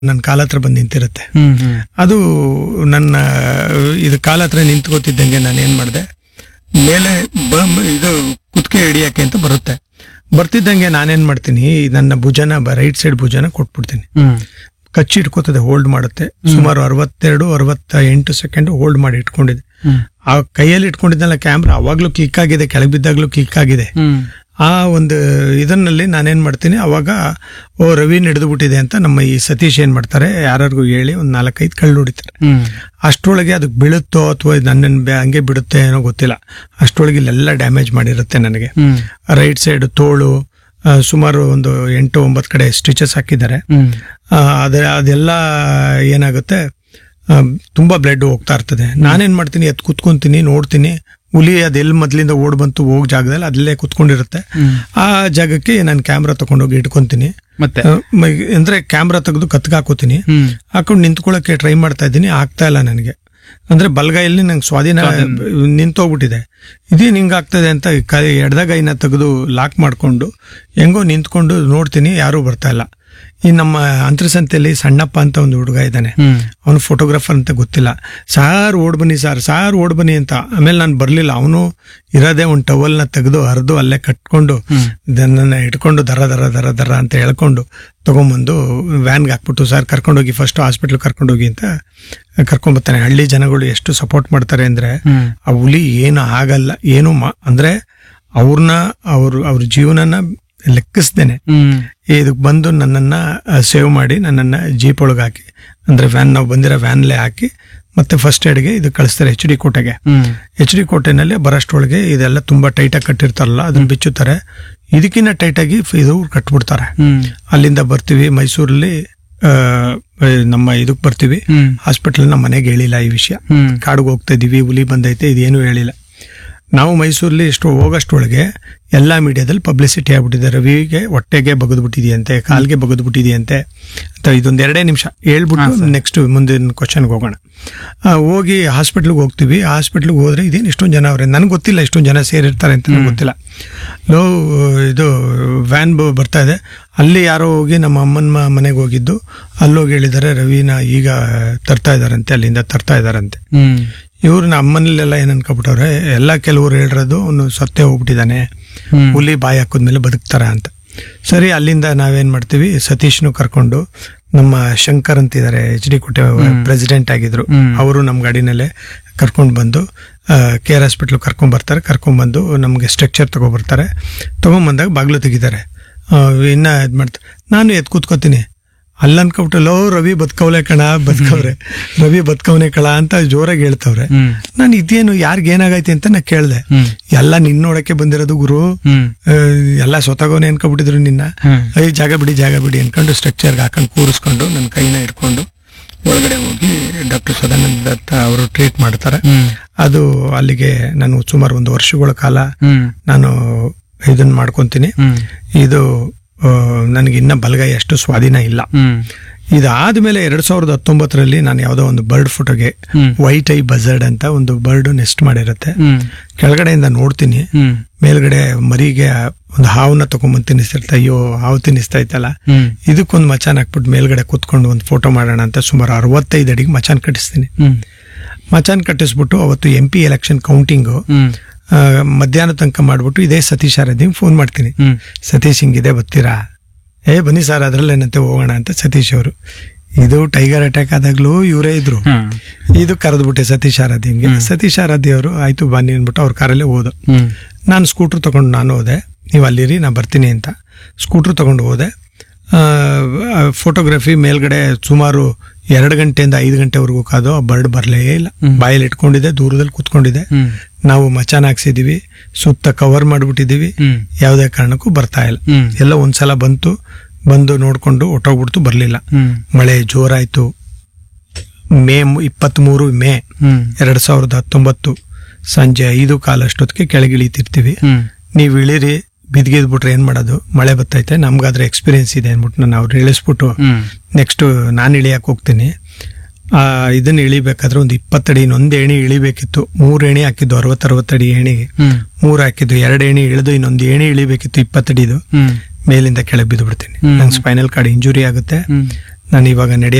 ನನ್ನ ಕಾಲ ಹತ್ರ ಬಂದು ನಿಂತಿರುತ್ತೆ. ಅದು ನನ್ನ ಇದು ಕಾಲ ಹತ್ರ ನಿಂತ್ಕೋತಿದ್ದಂಗೆ ನಾನು ಏನ್ ಮಾಡಿದೆ, ಮೇಲೆ ಇದು ಕುತ್ತಿಗೆ ಹಿಡಿಯಕ್ಕೆ ಅಂತ ಬರುತ್ತೆ. ಬರ್ತಿದ್ದಂಗೆ ನಾನೇನ್ ಮಾಡ್ತೀನಿ, ನನ್ನ ಭುಜನ ರೈಟ್ ಸೈಡ್ ಭುಜನ ಕೊಟ್ಬಿಡ್ತೀನಿ. ಕಚ್ಚಿ ಇಟ್ಕೋತದೆ, ಹೋಲ್ಡ್ ಮಾಡುತ್ತೆ. ಸುಮಾರು 62-68 ಸೆಕೆಂಡ್ ಹೋಲ್ಡ್ ಮಾಡಿ ಇಟ್ಕೊಂಡಿದೆ. ಆ ಕೈಯಲ್ಲಿ ಇಟ್ಕೊಂಡಿದ್ದಲ್ಲ ಕ್ಯಾಮ್ರಾ, ಅವಾಗ್ಲೂ ಕ್ಲಿಕ್ ಆಗಿದೆ, ಕೆಳಗೆ ಬಿದ್ದಾಗ್ಲೂ ಕ್ಲಿಕ್ ಆಗಿದೆ. ಆ ಒಂದು ಇದನ್ನಲ್ಲಿ ನಾನೇನ್ ಮಾಡ್ತೀನಿ, ಅವಾಗ ರವಿ ಹಿಡಿದು ಬಿಟ್ಟಿದೆ ಅಂತ ನಮ್ಮ ಈ ಸತೀಶ್ ಏನ್ ಮಾಡ್ತಾರೆ, ಯಾರಿಗೂ ಹೇಳಿ ಒಂದ್ 4-5 ಕಳ್ಳು ಹೊಡಿತಾರೆ. ಅಷ್ಟರೊಳಗೆ ಅದಕ್ಕೆ ಬೀಳುತ್ತೋ ಅಥವಾ ನನ್ನ ಹಂಗೆ ಬಿಡುತ್ತೆ ಏನೋ ಗೊತ್ತಿಲ್ಲ. ಅಷ್ಟರೊಳಗೆ ಇಲ್ಲೆಲ್ಲ ಡ್ಯಾಮೇಜ್ ಮಾಡಿರುತ್ತೆ ನನಗೆ. ರೈಟ್ ಸೈಡ್ ತೋಳು ಸುಮಾರು ಒಂದು 8-9 ಕಡೆ ಸ್ಟಿಚಸ್ ಹಾಕಿದ್ದಾರೆ. ಅದೆಲ್ಲ ಏನಾಗುತ್ತೆ, ತುಂಬಾ ಬ್ಲಡ್ ಹೋಗ್ತಾ ಇರ್ತದೆ. ನಾನೇನ್ ಮಾಡ್ತೀನಿ, ಎತ್ ಕುತ್ಕೊಂತೀನಿ, ನೋಡ್ತೀನಿ. ಹುಲಿ ಅದೆಲ್ಲಿ ಮೊದ್ಲಿಂದ ಓಡ್ ಬಂತು ಹೋಗ್ ಜಾಗದಲ್ಲಿ ಅಲ್ಲೇ ಕುತ್ಕೊಂಡಿರುತ್ತೆ. ಆ ಜಾಗಕ್ಕೆ ನಾನು ಕ್ಯಾಮ್ರಾ ತಗೊಂಡೋಗಿ ಇಟ್ಕೊಂತೀನಿ. ಮತ್ತೆ ಅಂದ್ರೆ ಕ್ಯಾಮ್ರಾ ತೆಗೆದು ಕತ್ಗೆ ಹಾಕೋತೀನಿ. ಹಾಕೊಂಡು ನಿಂತ್ಕೊಳ್ಳೋಕೆ ಟ್ರೈ ಮಾಡ್ತಾ ಇದ್ದೀನಿ, ಆಗ್ತಾ ಇಲ್ಲ ನನಗೆ. ಅಂದ್ರೆ ಬಲಗೈಯಲ್ಲಿ ನಂಗೆ ಸ್ವಾಧೀನ ನಿಂತೋಗ್ಬಿಟ್ಟಿದೆ. ಇದೇನು ಹಿಂಗಾಗ್ತದೆ ಅಂತ ಎಡದಗೈನ ತೆಗೆದು ಲಾಕ್ ಮಾಡ್ಕೊಂಡು ಹೆಂಗೋ ನಿಂತ್ಕೊಂಡು ನೋಡ್ತೀನಿ, ಯಾರೂ ಬರ್ತಾ ಇಲ್ಲ. ಈ ನಮ್ಮ ಅಂತರಸಂತೆಯಲ್ಲಿ ಸಣ್ಣಪ್ಪ ಅಂತ ಒಂದು ಹುಡುಗ ಇದ್ದಾನೆ, ಅವನು ಫೋಟೋಗ್ರಾಫರ್ ಅಂತ ಗೊತ್ತಿಲ್ಲ. ಸಾರ್ ಓಡ್ ಬನ್ನಿ ಸಾರ್ ಓಡ್ ಬನ್ನಿ ಅಂತ. ಆಮೇಲೆ ನಾನು ಬರ್ಲಿಲ್ಲ. ಅವನು ಇರೋದೇ ಒಂದು ಟವಲ್ನ ತೆಗೆದು ಹರಿದು ಅಲ್ಲೇ ಕಟ್ಕೊಂಡು ನನ್ನ ಇಟ್ಕೊಂಡು ದರ ದರ ದರ ದರ ಅಂತ ಹೇಳ್ಕೊಂಡು ತಗೊಂಬಂದು ವ್ಯಾನ್ಗೆ ಹಾಕ್ಬಿಟ್ಟು, ಸರ್ ಕರ್ಕೊಂಡೋಗಿ ಫಸ್ಟ್ ಹಾಸ್ಪಿಟ್ಲ್ ಕರ್ಕೊಂಡೋಗಿ ಅಂತ ಕರ್ಕೊಂಡ್ಬರ್ತಾನೆ. ಹಳ್ಳಿ ಜನಗಳು ಎಷ್ಟು ಸಪೋರ್ಟ್ ಮಾಡ್ತಾರೆ ಅಂದ್ರೆ, ಆ ಹುಲಿ ಏನು ಆಗಲ್ಲ, ಏನು ಅಂದ್ರೆ ಅವ್ರ ಜೀವನನ ಲೆಕ್ಕಿಸ್ದೇನೆ ಇದಕ್ಕೆ ಬಂದು ನನ್ನನ್ನ ಸೇವ್ ಮಾಡಿ ನನ್ನನ್ನ ಜೀಪ್ ಒಳಗೆ ಹಾಕಿ, ಅಂದ್ರೆ ನಾವು ಬಂದಿರೋ ವ್ಯಾನ್ಲೆ ಹಾಕಿ ಮತ್ತೆ ಫಸ್ಟ್ ಏಡ್ಗೆ ಇದು ಕಳಿಸ್ತಾರೆ HD ಕೋಟೆಗೆ. HD ಕೋಟೆನಲ್ಲಿ ಬರೋಷ್ಟೊಳಗೆ ಇದೆಲ್ಲ ತುಂಬಾ ಟೈಟಾಗಿ ಕಟ್ಟಿರ್ತಾರಲ್ಲ, ಅದನ್ನ ಬಿಚ್ಚುತ್ತಾರೆ. ಇದಕ್ಕಿನ್ನ ಟೈಟಾಗಿ ಇದು ಕಟ್ಬಿಡ್ತಾರೆ. ಅಲ್ಲಿಂದ ಬರ್ತೀವಿ ಮೈಸೂರಲ್ಲಿ, ನಮ್ಮ ಇದಕ್ ಬರ್ತೀವಿ ಹಾಸ್ಪಿಟಲ್. ನಮ್ಮ ಮನೆಗೆ ಹೇಳಿಲ್ಲ ಈ ವಿಷಯ. ಕಾಡಿಗೆ ಹೋಗ್ತಾ ಇದೀವಿ, ಹುಲಿ ಬಂದೈತೆ, ಇದೇನು ಹೇಳಿಲ್ಲ. ನಾವು ಮೈಸೂರಲ್ಲಿ ಹೋಗೋಷ್ಟೊಳಗೆ ಎಲ್ಲಾ ಮೀಡಿಯಾದಲ್ಲಿ ಪಬ್ಲಿಸಿಟಿ ಆಗ್ಬಿಟ್ಟಿದೆ. ರವಿಗೆ ಹೊಟ್ಟೆಗೆ ಬಗದ್ಬಿಟ್ಟಿದೆಯಂತೆ, ಕಾಲ್ಗೆ ಬಗದ್ಬಿಟ್ಟಿದೆಯಂತೆ ಅಂತ. ಇದೊಂದ್ 2 ನಿಮಿಷ ಹೇಳ್ಬಿಟ್ಟು ನೆಕ್ಸ್ಟ್ ಮುಂದಿನ ಕ್ವಶನ್ಗೆ ಹೋಗೋಣ. ಹೋಗಿ ಹಾಸ್ಪಿಟ್ಲ್ಗೆ ಹೋಗ್ತೀವಿ. ಹಾಸ್ಪಿಟ್ಲ್ಗೆ ಹೋದ್ರೆ ಇದೇನು ಇಷ್ಟೊಂದು ಜನ ಅವ್ರೆ, ನನ್ಗೆ ಗೊತ್ತಿಲ್ಲ ಇಷ್ಟೊಂದು ಜನ ಸೇರಿರ್ತಾರೆ ಅಂತ ನನಗೆ ಗೊತ್ತಿಲ್ಲ. ಇದು ವ್ಯಾನ್ ಬರ್ತಾ ಇದೆ. ಅಲ್ಲಿ ಯಾರೋ ಹೋಗಿ ನಮ್ಮ ಅಮ್ಮನ ಮನೆಗೆ ಹೋಗಿದ್ದು, ಅಲ್ಲೋಗಿ ಹೇಳಿದ್ದಾರೆ ರವಿನ ಈಗ ತರ್ತಾ ಇದಾರಂತೆ, ಅಲ್ಲಿಂದ ತರ್ತಾ ಇದಾರಂತೆ. ಇವ್ರನ್ನ ಅಮ್ಮನಲ್ಲೆಲ್ಲ ಏನ್ ಅನ್ಕೊಬಿಟ್ಟವ್ರೆ, ಎಲ್ಲ ಕೆಲವ್ರು ಹೇಳಿರೋದು ಅವನು ಸತ್ತೇ ಹೋಗ್ಬಿಟ್ಟಿದ್ದಾನೆ, ಹುಲಿ ಬಾಯಿ ಹಾಕಿದ್ಮೇಲೆ ಬದುಕ್ತಾರ ಅಂತ. ಸರಿ, ಅಲ್ಲಿಂದ ನಾವೇನ್ ಮಾಡ್ತೀವಿ, ಸತೀಶ್ನು ಕರ್ಕೊಂಡು ನಮ್ಮ ಶಂಕರ್ ಅಂತಿದ್ದಾರೆ, HD ಕೋಟೆ ಪ್ರೆಸಿಡೆಂಟ್ ಆಗಿದ್ರು, ಅವರು ನಮ್ಮ ಗಾಡಿನಲ್ಲೇ ಕರ್ಕೊಂಡ್ ಬಂದು KR ಹಾಸ್ಪಿಟ್ಲ್ ಕರ್ಕೊಂಡ್ ಬರ್ತಾರೆ. ಕರ್ಕೊಂಡ್ಬಂದು ನಮ್ಗೆ ಸ್ಟ್ರಕ್ಚರ್ ತಗೊಬರ್ತಾರೆ. ತಗೊಂಡ್ಬಂದಾಗ ಬಾಗ್ಲು ತೆಗಿತಾರೆ. ಇನ್ನ ಇದ್ ಮಾಡ್ತಾರೆ. ನಾನು ಎತ್ ಕೂತ್ಕೋತೀನಿ. ಅಲ್ಲ ಅನ್ಕೊಬಿಟ್ಟಲ್ಲೋ, ರವಿ ಬದುಕವ್ಲೆ ಕಣ, ರವಿ ಬದುಕವ್ನೆ ಕಳ ಅಂತ ಜೋರಾಗಿ ಹೇಳ್ತವ್ರೆ. ನಾನು ಇದೇನು ಯಾರಿಗೇನಾಗೈತಿ ಅಂತ ನಾ ಕೇಳ್ದೆ. ಎಲ್ಲ ನಿನ್ನ ನೋಡಕ್ಕೆ ಬಂದಿರೋದು ಗುರು, ಎಲ್ಲ ಸ್ವತಃವನೇ ಅನ್ಕೊಬಿಟ್ಟಿದ್ರು ನಿನ್ನ. ಜಾಗ ಬಿಡಿ ಅನ್ಕೊಂಡು ಸ್ಟ್ರಕ್ಚರ್ಗೆ ಹಾಕೊಂಡು ಕೂರಿಸ್ಕೊಂಡು ನನ್ನ ಕೈನ ಇಟ್ಕೊಂಡು ಒಳಗಡೆ ಹೋಗಿ ಡಾಕ್ಟರ್ ಸದಾನಂದ ದತ್ತ ಅವರು ಟ್ರೀಟ್ ಮಾಡ್ತಾರೆ. ಅದು ಅಲ್ಲಿಗೆ ನಾನು ಸುಮಾರು 1 ವರ್ಷಗಳ ಕಾಲ ನಾನು ಇದನ್ನ ಮಾಡ್ಕೊಂತೀನಿ. ಇದು ನನಗೆ ಇನ್ನ ಬಲಗೈ ಅಷ್ಟು ಸ್ವಾಧೀನ ಇಲ್ಲ. ಇದಾದ್ಮೇಲೆ 2019ರಲ್ಲಿ ನಾನು ಯಾವ್ದೋ ಒಂದು ಬರ್ಡ್ ಫೋಟೋಗೆ ವೈಟ್ ಐ ಬಜರ್ಡ್ ಅಂತ ಒಂದು ಬರ್ಡ್ ನೆಸ್ಟ್ ಮಾಡಿರುತ್ತೆ. ಕೆಳಗಡೆಯಿಂದ ನೋಡ್ತೀನಿ, ಮೇಲ್ಗಡೆ ಮರಿಗೆ ಒಂದು ಹಾವನ್ನ ತಗೊಂಡ್ಬಂದು ತಿನ್ನಿಸ್ತಿರ್ತ. ಅಯ್ಯೋ, ಹಾವು ತಿನ್ನಿಸ್ತಾ ಇತ್ತಲ್ಲ, ಇದಕ್ಕೊಂದು ಮಚಾನ್ ಹಾಕ್ಬಿಟ್ಟು ಮೇಲ್ಗಡೆ ಕೂತ್ಕೊಂಡು ಒಂದು ಫೋಟೋ ಮಾಡೋಣ ಅಂತ ಸುಮಾರು 65 ಅಡಿಗೆ ಮಚಾನ್ ಕಟ್ಟಿಸ್ತೀನಿ. ಮಚಾನ್ ಕಟ್ಟಿಸ್ಬಿಟ್ಟು ಅವತ್ತು MP ಎಲೆಕ್ಷನ್ ಕೌಂಟಿಂಗು ಮಧ್ಯಾಹ್ನ ತನಕ ಮಾಡ್ಬಿಟ್ಟು ಇದೇ ಸತೀಶ್ ಆರಾಧ್ಯ ಫೋನ್ ಮಾಡ್ತೀನಿ. ಸತೀಶ್ ಹಿಂಗಿದೆ ಬರ್ತೀರಾ? ಬನ್ನಿ ಸರ್, ಅದ್ರಲ್ಲೇನಂತೆ ಹೋಗೋಣ ಅಂತ ಸತೀಶ್ ಅವರು. ಇದು ಟೈಗರ್ ಅಟ್ಯಾಕ್ ಆದಾಗ್ಲೂ ಇವರೇ ಇದ್ರು. ಇದು ಕರೆದ್ಬಿಟ್ಟೆ ಸತೀಶ್ ಆರಾಧ್ಯಂಗೆ. ಸತೀಶ್ ಆರಾಧ್ಯ ಅವರು ಆಯ್ತು ಬನ್ನಿ ಅಂದ್ಬಿಟ್ಟು ಅವ್ರ ಕಾರಲ್ಲೇ ಹೋದ. ನಾನು ಸ್ಕೂಟರ್ ತಗೊಂಡು ನಾನು ಹೋದೆ, ನೀವು ಅಲ್ಲಿರಿ ನಾ ಬರ್ತೀನಿ ಅಂತ. ಸ್ಕೂಟರ್ ತಗೊಂಡು ಹೋದೆ. ಫೋಟೋಗ್ರಫಿ ಮೇಲ್ಗಡೆ ಸುಮಾರು 2 ಗಂಟೆಯಿಂದ 5 ಗಂಟೆವರೆಗೂ ಕಾದು ಆ ಬರ್ಡ್ ಬರ್ಲೇ ಇಲ್ಲ. ಬಾಯಲ್ಲಿ ಇಟ್ಕೊಂಡಿದೆ, ದೂರದಲ್ಲಿ ಕೂತ್ಕೊಂಡಿದೆ. ನಾವು ಮಚಾನ್ ಹಾಕ್ಸಿದೀವಿ, ಸುತ್ತ ಕವರ್ ಮಾಡ್ಬಿಟ್ಟಿದೀವಿ, ಯಾವುದೇ ಕಾರಣಕ್ಕೂ ಬರ್ತಾ ಇಲ್ಲ. ಎಲ್ಲ ಒಂದ್ಸಲ ಬಂದು ನೋಡ್ಕೊಂಡು ಹೊಟ್ಟೋಗ್ಬಿಡ್ತು, ಬರ್ಲಿಲ್ಲ. ಮಳೆ ಜೋರಾಯ್ತು. ಮೇ 23 ಮೇ 2019 ಸಂಜೆ 5 ಕಾಲ ಅಷ್ಟೊತ್ತಿಗೆ ಕೆಳಗಿಳಿತಿರ್ತೀವಿ. ನೀವ್ ಇಳಿರಿ, ಬಿದ್ಗಿದ್ಬಿಟ್ರೆ ಏನ್ ಮಾಡೋದು, ಮಳೆ ಬತ್ತೈತೆ, ನಮ್ಗಾದ್ರೆ ಎಕ್ಸ್ಪೀರಿಯನ್ಸ್ ಇದೆ ಅನ್ಬಿಟ್ಟು ನಾನು ಅವ್ರು ಇಳಿಸ್ಬಿಟ್ಟು ನೆಕ್ಸ್ಟ್ ನಾನು ಇಳಿಯಕ್ ಹೋಗ್ತೀನಿ. ಇದನ್ನ ಇಳಿಬೇಕಾದ್ರೆ ಒಂದು 20 ಅಡಿ ಇನ್ನೊಂದು ಏಣಿ ಇಳಿಬೇಕಿತ್ತು. 3 ಏಣಿ ಹಾಕಿದ್ದು 60 ಅಡಿ ಏಣಿಗೆ 3 ಹಾಕಿದ್ದು, 2 ಏಣಿ ಇಳಿದು ಇನ್ನೊಂದು ಏಣಿ ಇಳಿಬೇಕಿತ್ತು 20 ಅಡಿದು. ಮೇಲಿಂದ ಕೆಳಗೆ ಬಿದ್ದು ಬಿಡ್ತೀನಿ. ನಂಗೆ ಸ್ಪೈನಲ್ ಕಾರ್ಡ್ ಇಂಜುರಿ ಆಗುತ್ತೆ. ನಾನು ಇವಾಗ